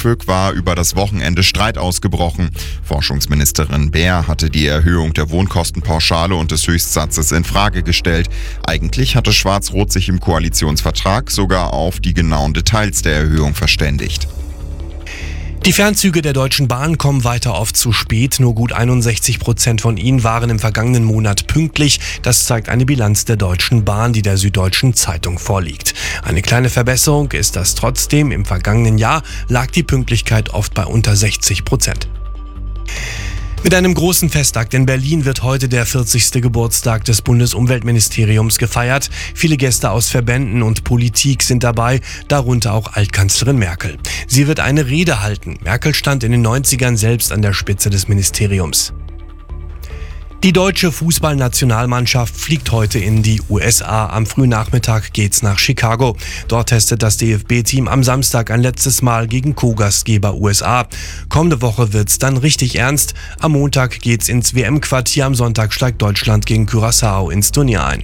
BAföG war über das Wochenende Streit ausgebrochen. Forschungsministerin Baer hatte die Erhöhung der Wohnkostenpauschale und des Höchstsatzes in Frage gestellt. Eigentlich hatte Schwarz-Rot sich im Koalitionsvertrag sogar auf die genauen Details der Erhöhung verständigt. Die Fernzüge der Deutschen Bahn kommen weiter oft zu spät. Nur gut 61% von ihnen waren im vergangenen Monat pünktlich. Das zeigt eine Bilanz der Deutschen Bahn, die der Süddeutschen Zeitung vorliegt. Eine kleine Verbesserung ist das trotzdem. Im vergangenen Jahr lag die Pünktlichkeit oft bei unter 60%. Mit einem großen Festakt in Berlin wird heute der 40. Geburtstag des Bundesumweltministeriums gefeiert. Viele Gäste aus Verbänden und Politik sind dabei, darunter auch Altkanzlerin Merkel. Sie wird eine Rede halten. Merkel stand in den 90ern selbst an der Spitze des Ministeriums. Die deutsche Fußballnationalmannschaft fliegt heute in die USA. Am frühen Nachmittag geht's nach Chicago. Dort testet das DFB-Team am Samstag ein letztes Mal gegen Co-Gastgeber USA. Kommende Woche wird's dann richtig ernst. Am Montag geht's ins WM-Quartier. Am Sonntag steigt Deutschland gegen Curaçao ins Turnier ein.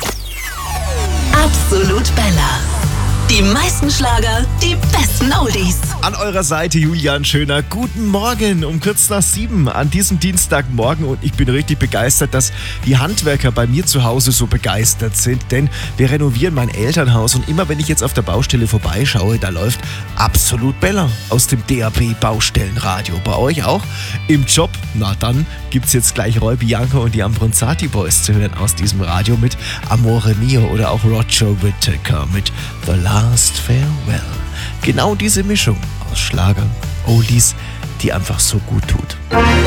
Absolut Bella. Die meisten Schlager, die besten Oldies. An eurer Seite Julian Schöner. Guten Morgen um kurz nach 7 an diesem Dienstagmorgen. Und ich bin richtig begeistert, dass die Handwerker bei mir zu Hause so begeistert sind. Denn wir renovieren mein Elternhaus und immer wenn ich jetzt auf der Baustelle vorbeischaue, da läuft Absolut Bella aus dem DAB Baustellenradio. Bei euch auch im Job? Na dann gibt's jetzt gleich Roy Bianco und die Ambronzati Boys zu hören aus diesem Radio mit Amore Mio oder auch Roger Whittaker mit The Last Farewell. Genau diese Mischung aus Schlager, Oldies, die einfach so gut tut.